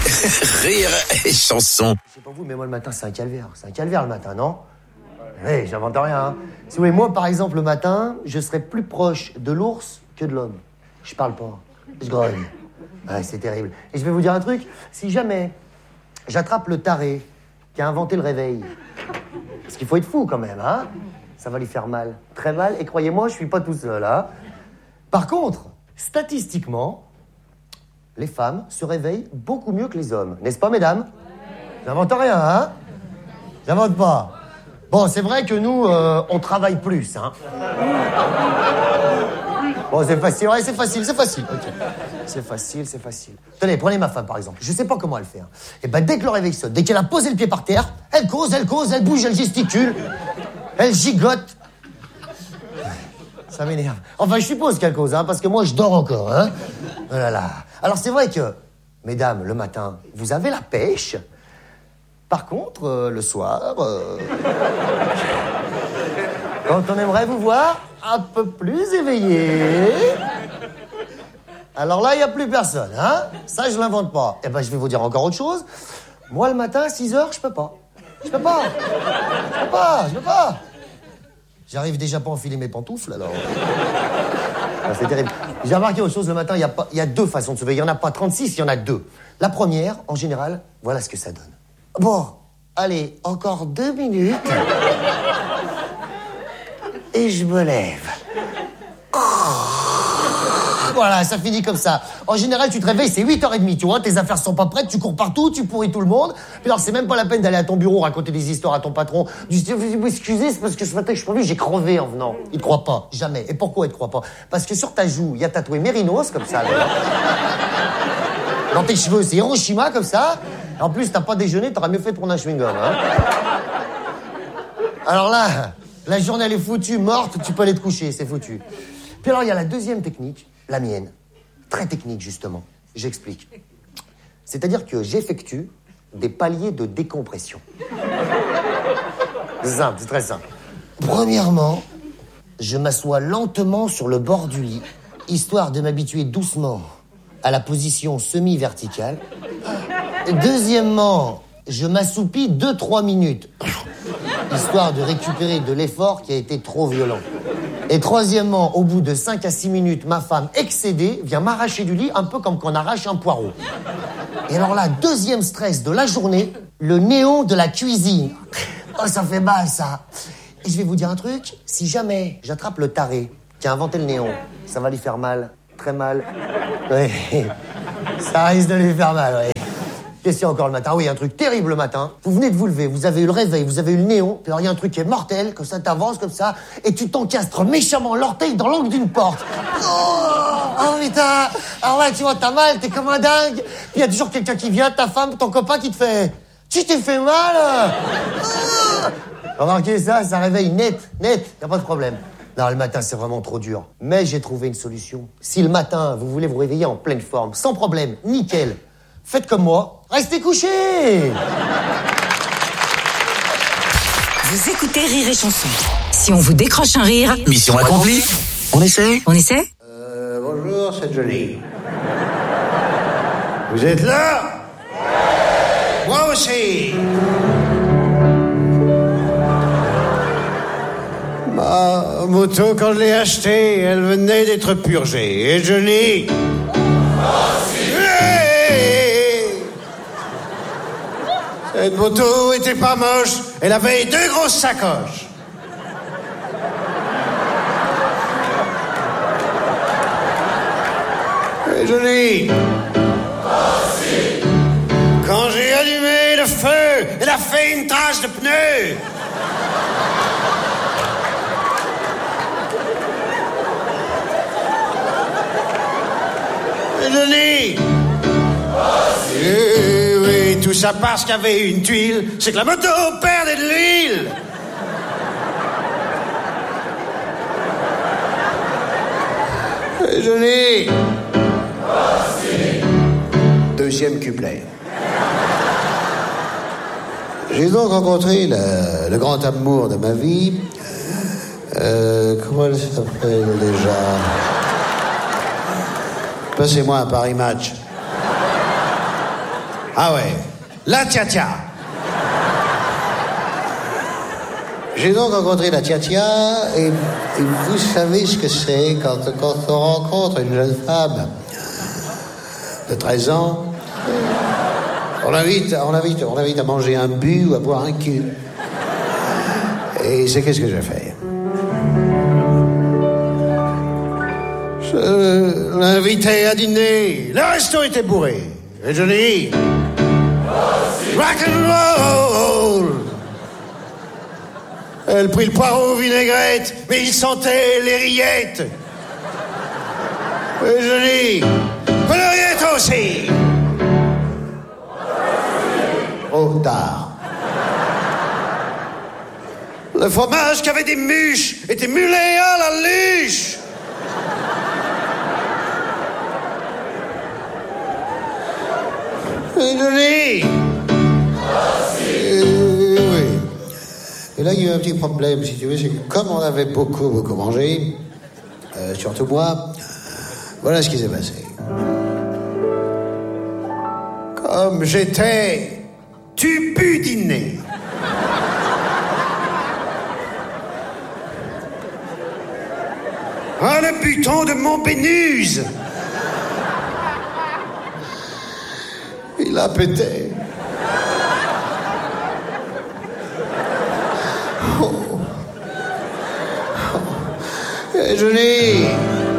Rire et chanson. Je sais pas vous, mais moi le matin c'est un calvaire. C'est un calvaire le matin, non? Oui, j'invente rien. Hein. Si vous voulez, moi par exemple le matin, je serais plus proche de l'ours que de l'homme. Je parle pas, je grogne. Ouais, c'est terrible. Et je vais vous dire un truc, si jamais j'attrape le taré qui a inventé le réveil, parce qu'il faut être fou quand même, hein, ça va lui faire mal, très mal, et croyez-moi, je suis pas tout seul, hein. Par contre, statistiquement, les femmes se réveillent beaucoup mieux que les hommes, n'est-ce pas, mesdames? J'invente rien, hein? J'invente pas. Bon, c'est vrai que nous, on travaille plus, hein. Bon, c'est facile, ouais, c'est facile. Ok. C'est facile. Tenez, prenez ma femme, par exemple. Je sais pas comment elle fait. Hein. Et ben, dès que le réveil sonne, dès qu'elle a posé le pied par terre, elle cause, elle bouge, elle gesticule, elle gigote. Ça m'énerve. Enfin, je suppose qu'elle cause, hein, parce que moi, je dors encore, hein. Oh là là. Alors, c'est vrai que, mesdames, le matin, vous avez la pêche. Par contre, le soir, quand on aimerait vous voir un peu plus éveillé, alors là, il n'y a plus personne, hein. Ça, je l'invente pas. Eh ben, je vais vous dire encore autre chose. Moi, le matin, à 6h, je peux pas. Je peux pas. J'arrive déjà pas à enfiler mes pantoufles, alors. Ah, c'est terrible. J'ai remarqué autre chose, le matin, il y a deux façons de se lever. Il n'y en a pas 36, il y en a deux. La première, en général, voilà ce que ça donne. Bon, allez, encore 2 minutes. Et je me lève. Voilà, ça finit comme ça. En général, tu te réveilles, c'est 8h30, tu vois, tes affaires sont pas prêtes, tu cours partout, tu pourris tout le monde. Puis alors, c'est même pas la peine d'aller à ton bureau raconter des histoires à ton patron. Tu dis, excusez, c'est parce que ce matin que je suis pas venu, j'ai crevé en venant. Il te croit pas, jamais. Et pourquoi il te croit pas? Parce que sur ta joue, il y a tatoué Mérinos, comme ça, là. Dans tes cheveux, c'est Hiroshima, comme ça. En plus, t'as pas déjeuné, t'aurais mieux fait de prendre un chewing-gum, hein. Alors là, la journée, elle est foutue, morte, tu peux aller te coucher, c'est foutu. Puis alors, il y a la deuxième technique, la mienne. Très technique, justement. J'explique. C'est-à-dire que j'effectue des paliers de décompression. C'est simple, c'est très simple. Premièrement, je m'assois lentement sur le bord du lit, histoire de m'habituer doucement à la position semi-verticale. Deuxièmement, je m'assoupis 2-3 minutes, histoire de récupérer de l'effort qui a été trop violent. Et troisièmement, au bout de 5 à 6 minutes, ma femme, excédée, vient m'arracher du lit, un peu comme quand on arrache un poireau. Et alors là, deuxième stress de la journée, le néon de la cuisine. Oh, ça fait mal, ça. Et je vais vous dire un truc, si jamais j'attrape le taré qui a inventé le néon, ça va lui faire mal, très mal. Oui, ça risque de lui faire mal, oui. Qu'est-ce qu'il y a encore le matin? Oui, un truc terrible le matin. Vous venez de vous lever, vous avez eu le réveil, vous avez eu le néon, puis alors il y a un truc qui est mortel, que ça t'avance comme ça, et tu t'encastres méchamment l'orteil dans l'angle d'une porte. Oh putain! Alors là, tu vois, t'as mal, t'es comme un dingue. Puis il y a toujours quelqu'un qui vient, ta femme, ton copain qui te fait... Tu t'es fait mal? Remarquez ça réveille net, y a pas de problème. Non, le matin, c'est vraiment trop dur. Mais j'ai trouvé une solution. Si le matin, vous voulez vous réveiller en pleine forme, sans problème, nickel, faites comme moi, restez couchés. Vous écoutez Rire et Chanson. Si on vous décroche un rire... Mission accomplie. On essaie? Bonjour, c'est Johnny. Vous êtes là? Moi aussi. Ma moto, quand je l'ai achetée, elle venait d'être purgée. Et Johnny... Cette moto était pas moche, elle avait 2 grosses sacoches. Et Johnny. Quand j'ai allumé le feu, elle a fait une tache de pneu. Et Johnny. Oui, tout ça parce qu'il y avait une tuile. C'est que la moto perdait de l'huile. Et Johnny. Deuxième couplet. J'ai donc rencontré le grand amour de ma vie. Comment elle s'appelle déjà? Passez-moi un Paris Match. Ah ouais, la tia-tia. J'ai donc rencontré la tia-tia, et vous savez ce que c'est quand on rencontre une jeune femme de 13 ans, on l'invite à manger un bu ou à boire un cul. Et c'est qu'est-ce que j'ai fait? Je l'invitais à dîner. Le resto était bourré. Et je dis... rock and roll. Elle prit le poireau vinaigrette, mais il sentait les rillettes. Et je dis... Coloriette aussi. Trop tard. Le fromage qui avait des mûches était mulé à la luche. Et je dis... oui. Et là, il y a eu un petit problème, si tu veux, c'est que comme on avait beaucoup mangé, surtout moi, voilà ce qui s'est passé. Comme j'étais tubudiné. Ah, le buton de mon Bénuse! Il a pété. Et je n'ai...